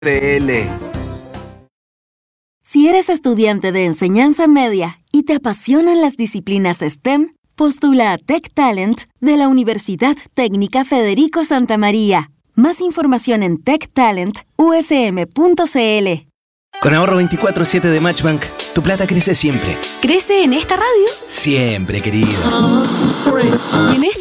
Si eres estudiante de enseñanza media y te apasionan las disciplinas STEM, postula a Tech Talent de la Universidad Técnica Federico Santa María. Más información en techtalentusm.cl. Con ahorro 24/7 de Matchbank, tu plata crece siempre. ¿Crece en esta radio? Siempre, querido. ¿Y en esta?